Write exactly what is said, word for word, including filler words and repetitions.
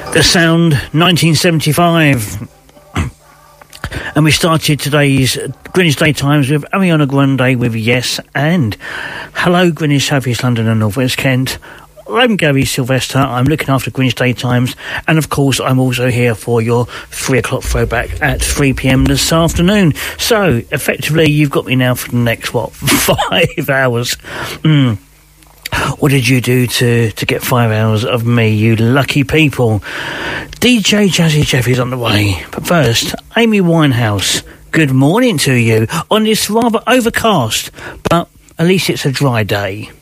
The Sound, nineteen seventy-five. And we started today's Greenwich Daytimes with Ariana Grande with Yes and. Hello, Greenwich, South East London and North West Kent. I'm Gary Sylvester. I'm looking after Greenwich Daytimes, and of course I'm also here for your three o'clock throwback at three p.m. this afternoon. So effectively you've got me now for the next what five hours. Mm. What did you do to to get five hours of me, you lucky people? D J Jazzy Jeff is on the way, but first, Amy Winehouse, good morning to you on this rather overcast, but at least it's a dry day.